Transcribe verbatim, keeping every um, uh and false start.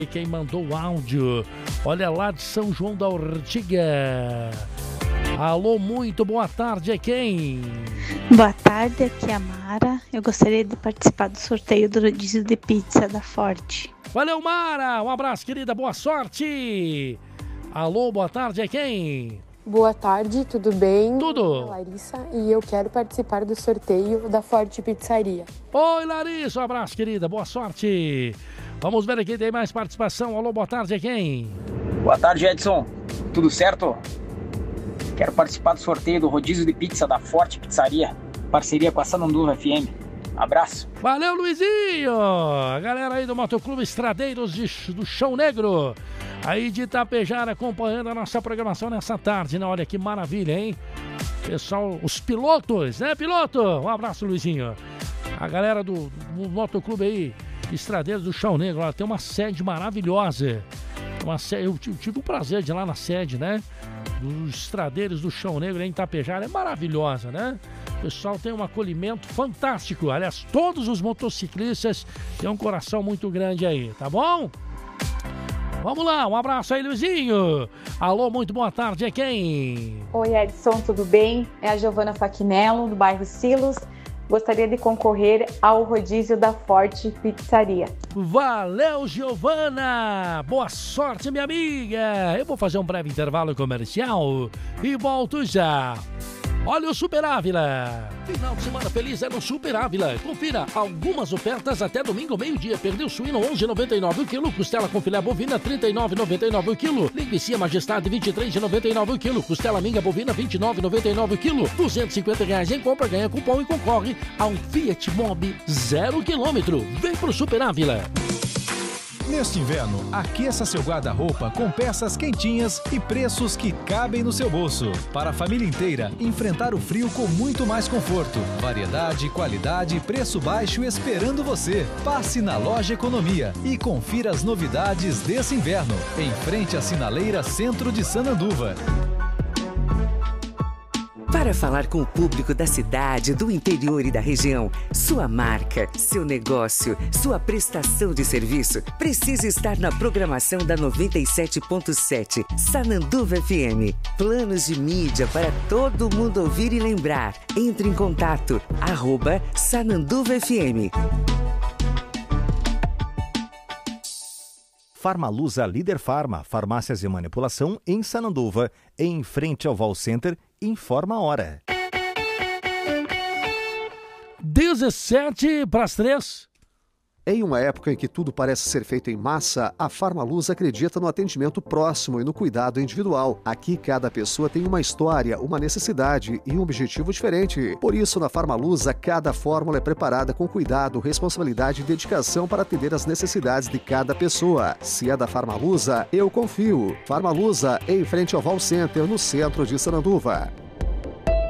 E quem mandou o áudio, olha lá de São João da Ortiga. Alô, muito boa tarde, é quem? Boa tarde, aqui é a Mara. Eu gostaria de participar do sorteio do rodízio de pizza da Forte. Valeu, Mara! Um abraço, querida, boa sorte! Alô, boa tarde, é quem? Boa tarde, tudo bem? Tudo. Eu sou a Larissa e eu quero participar do sorteio da Forte Pizzaria. Oi, Larissa, um abraço, querida, boa sorte! Vamos ver aqui, tem mais participação. Alô, boa tarde, é quem? Boa tarde, Edson. Tudo certo? Quero participar do sorteio do rodízio de pizza da Forte Pizzaria, parceria com a Sananduva F M. Abraço. Valeu, Luizinho! A galera aí do Motoclube Estradeiros de, do Chão Negro, aí de Itapejara, acompanhando a nossa programação nessa tarde, né? Olha que maravilha, hein? Pessoal, os pilotos, né, piloto? Um abraço, Luizinho. A galera do, do Motoclube aí, Estradeiros do Chão Negro, ela tem uma sede maravilhosa. Uma sede, eu tive o prazer de ir lá na sede, né? Dos Estradeiros do Chão Negro em Itapejara, é maravilhosa, né? O pessoal tem um acolhimento fantástico. Aliás, todos os motociclistas têm um coração muito grande aí, tá bom? Vamos lá, um abraço aí, Luizinho. Alô, muito boa tarde, é quem? Oi, Edson, tudo bem? É a Giovana Faquinello, do bairro Silos. Gostaria de concorrer ao rodízio da Forte Pizzaria. Valeu, Giovana! Boa sorte, minha amiga! Eu vou fazer um breve intervalo comercial e volto já. Olha o Super Ávila. Final de semana feliz é no Super Ávila. Confira algumas ofertas até domingo, meio-dia. Pernil suíno onze reais e noventa e nove centavos o quilo. Costela com filé bovina trinta e nove reais e noventa e nove centavos o quilo. Linguiça Majestade vinte e três reais e noventa e nove centavos o quilo. Costela minga bovina vinte e nove reais e noventa e nove centavos o quilo. duzentos e cinquenta reais em compra, ganha cupom e concorre a um Fiat Mobi zero quilômetro. Vem pro Super Ávila. Neste inverno, aqueça seu guarda-roupa com peças quentinhas e preços que cabem no seu bolso. Para a família inteira, enfrentar o frio com muito mais conforto. Variedade, qualidade e preço baixo esperando você. Passe na Loja Economia e confira as novidades desse inverno. Em frente à Sinaleira Centro de Sananduva. Para falar com o público da cidade, do interior e da região, sua marca, seu negócio, sua prestação de serviço precisa estar na programação da noventa e sete ponto sete, Sananduva F M. Planos de mídia para todo mundo ouvir e lembrar. Entre em contato, arroba Sananduva F M. Farmalusa Líder Farma, farmácias e manipulação em Sananduva, em frente ao Val Center. Informa a hora. dezessete para as três. Em uma época em que tudo parece ser feito em massa, a Farmaluz acredita no atendimento próximo e no cuidado individual. Aqui, cada pessoa tem uma história, uma necessidade e um objetivo diferente. Por isso, na Farmaluza, cada fórmula é preparada com cuidado, responsabilidade e dedicação para atender as necessidades de cada pessoa. Se é da Farmaluza, eu confio. Farmaluza, em frente ao Val Center, no centro de Sananduva.